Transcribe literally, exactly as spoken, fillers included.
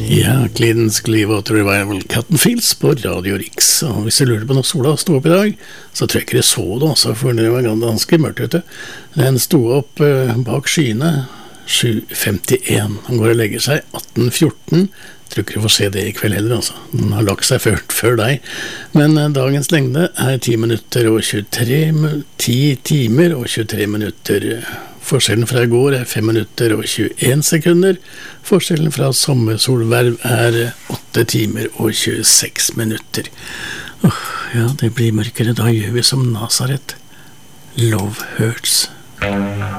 Ja, Creedence Clearwater Revival, Cotton Fields på Radio Rix. Og hvis du lurer på når sola stod opp i dag, så tror jeg ikke det så det også, for det var ganske mørkt ute. Den stod opp eh, bak skyene sju femtien. Han går og legger seg atten fjorten. Tror ikke du får se det i kveld heller, altså. Den har lagt seg før, før deg. Men eh, dagens lengde er ti minutter og tjuetre, ti timer og tjuetre minutter. Forskjellen fra i går er fem minutter og tjueen sekunder. Forskjellen fra sommersolverv er åtte timer og tjueseks minutter. Åh, ja, det blir mørkere. Da gjør vi som Nazaret. Love hurts.